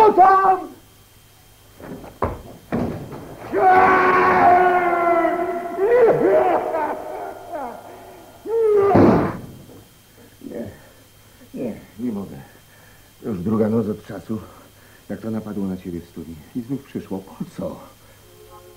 Kto tam? Nie mogę. Już druga noc od czasu, jak to napadło na ciebie w studni. I znów przyszło. Po co?